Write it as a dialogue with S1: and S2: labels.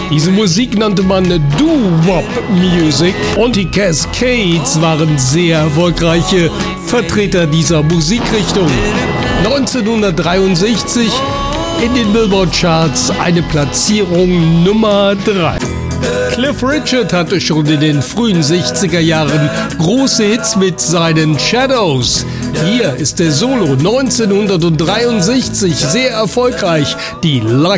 S1: Diese Musik nannte man Doo-Wop Music und die Cascades waren sehr erfolgreiche Vertreter dieser Musikrichtung. 1963 in den Billboard-Charts eine Platzierung Nummer 3. Cliff Richard hatte schon in den frühen 60er Jahren große Hits mit seinen Shadows. Hier ist der Solo 1963 sehr erfolgreich, die Lucky